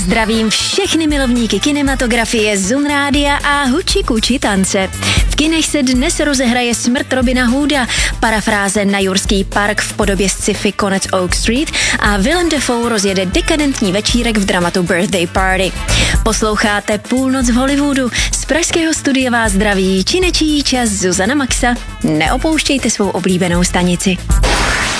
Zdravím všechny milovníky kinematografie, Zun Rádia a Huči Kuči tance. V kinech se dnes rozehraje Smrt Robina Hooda, parafráze na Jurský park v podobě sci-fi Konec Oak Street a Willem Dafoe rozjede dekadentní večírek v dramatu Birthday Party. Posloucháte Půlnoc v Hollywoodu. Z pražského studia vás zdraví činečí čas Zuzana Maxa. Neopouštějte svou oblíbenou stanici.